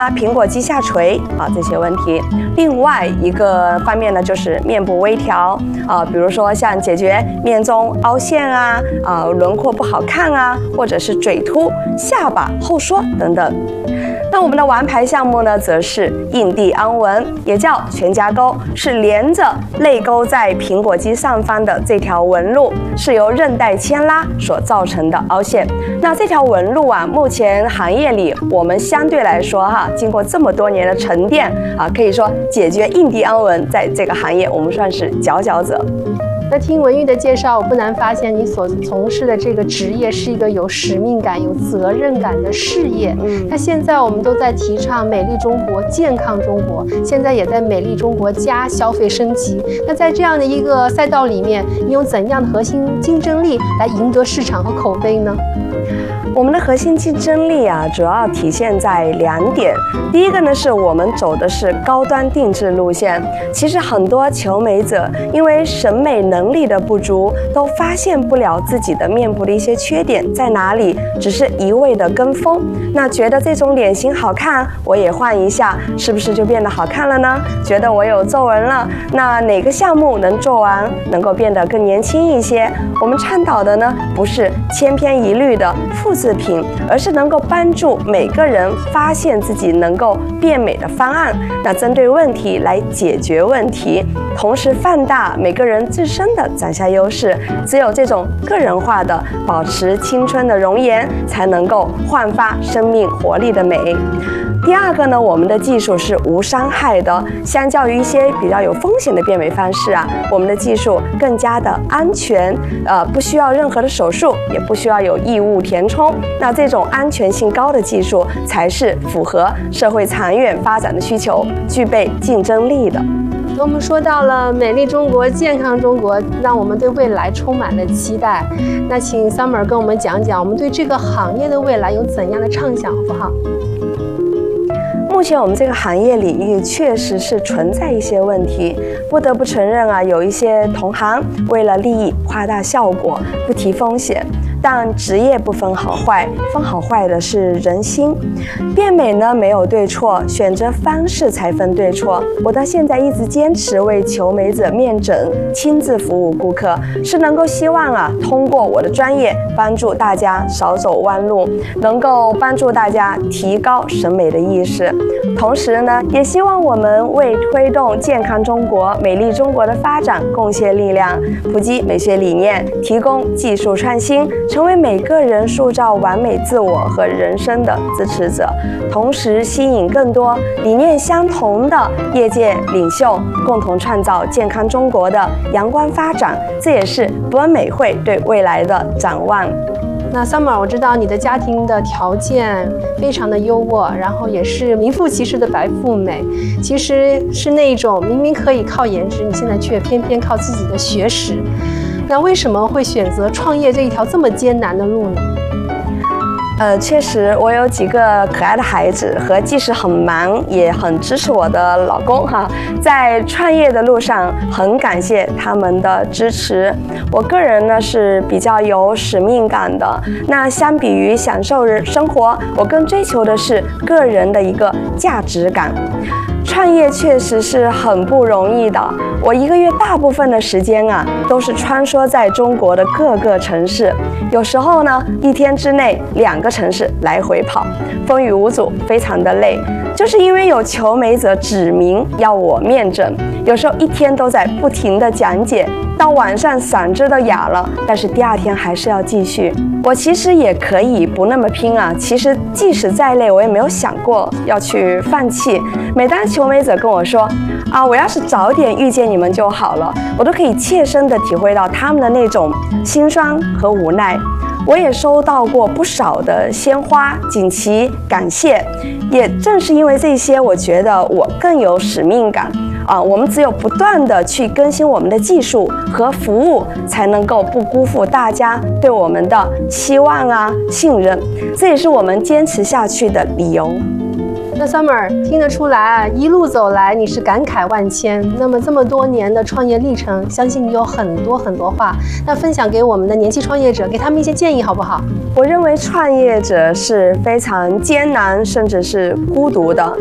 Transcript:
苹果肌下垂这些问题。另外一个方面呢，就是面部微调比如说像解决面中凹陷轮廓不好看或者是嘴凸、下巴后缩等等。那我们的王牌项目呢，则是印第安纹，也叫全家沟，是连着泪沟在苹果肌上方的这条纹路，是由韧带牵拉所造成的凹陷。那这条纹路目前行业里我们相对来说经过这么多年的沉淀可以说解决印第安纹在这个行业我们算是佼佼者。 那听文玉的介绍，我不难发现你所从事的这个职业是一个有使命感、有责任感的事业。那现在我们都在提倡美丽中国、健康中国，现在也在美丽中国加消费升级。那在这样的一个赛道里面，你有怎样的核心竞争力来赢得市场和口碑呢？ 我们的核心竞争力主要体现在2点。第一个呢，是我们走的是高端定制路线。其实很多求美者因为审美能力的不足，都发现不了自己的面部的一些缺点在哪里，只是一味的跟风。那觉得这种脸型好看，我也换一下，是不是就变得好看了呢？觉得我有皱纹了，那哪个项目能做完，能够变得更年轻一些？我们倡导的呢，不是千篇一律的复制品，而是能够帮助每个人发现自己能够变美的方案，那针对问题来解决问题，同时放大每个人自身的长相优势。只有这种个人化的保持青春的容颜，才能够焕发生命活力的美。第二个呢，我们的技术是无伤害的，相较于一些比较有风险的变美方式我们的技术更加的安全，不需要任何的手术，也不需要有异物填充。那这种安全性高的技术，才是符合社会长远发展的需求，具备竞争力的。 我们说到了美丽中国、健康中国，让我们对未来充满了期待。那请 Summer 跟我们讲讲，我们对这个行业的未来有怎样的畅想，好不好？ 目前我们这个行业领域确实是存在一些问题，不得不承认有一些同行为了利益夸大效果，不提风险。但职业不分好坏，分好坏的是人心。变美呢没有对错，选择方式才分对错。我到现在一直坚持为求美者面诊，亲自服务顾客，是能够希望通过我的专业帮助大家少走弯路，能够帮助大家提高审美的意识。同时呢，也希望我们为推动健康中国、美丽中国的发展贡献力量，普及美学理念，提供技术创新，成为每个人塑造完美自我和人生的支持者，同时吸引更多理念相同的业界领袖，共同创造健康中国的阳光发展。这也是博恩美会对未来的展望。 那 Summer， 我知道你的家庭的条件非常的优渥，然后也是名副其实的白富美，其实是那种明明可以靠颜值，你现在却偏偏靠自己的学识。那为什么会选择创业这一条这么艰难的路呢？ 确实，我有几个可爱的孩子和即使很忙也很支持我的老公在创业的路上很感谢他们的支持。我个人呢是比较有使命感的，那相比于享受生活，我更追求的是个人的一个价值感。创业确实是很不容易的，我一个月大部分的时间都是穿梭在中国的各个城市，有时候呢一天之内2个城市来回跑，风雨无阻，非常的累。就是因为有求美者指明要我面诊，有时候一天都在不停的讲解，到晚上嗓子都哑了，但是第2天还是要继续。我其实也可以不那么拼其实即使再累，我也没有想过要去放弃。每当求美者跟我说我要是早点遇见你们就好了，我都可以切身的体会到他们的那种心酸和无奈。我也收到过不少的鲜花、锦旗、感谢，也正是因为这些，我觉得我更有使命感我们只有不断的去更新我们的技术和服务，才能够不辜负大家对我们的期望信任，这也是我们坚持下去的理由。 那 Summer 听得出来，一路走来你是感慨万千。那么这么多年的创业历程，相信你有很多话，那分享给我们的年轻创业者，给他们一些建议好不好？ 我认为创业者是非常艰难，甚至是孤独的。